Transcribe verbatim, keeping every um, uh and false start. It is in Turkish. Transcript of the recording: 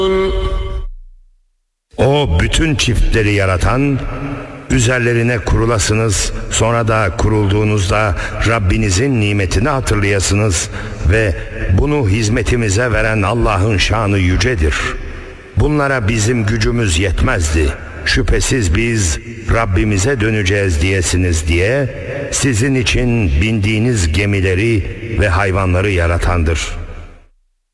O bütün çiftleri yaratan, üzerlerine kurulasınız, sonra da kurulduğunuzda Rabbinizin nimetini hatırlayasınız ve bunu hizmetimize veren Allah'ın şanı yücedir. Bunlara bizim gücümüz yetmezdi. Şüphesiz biz Rabbimize döneceğiz diyesiniz diye sizin için bindiğiniz gemileri ve hayvanları yaratandır.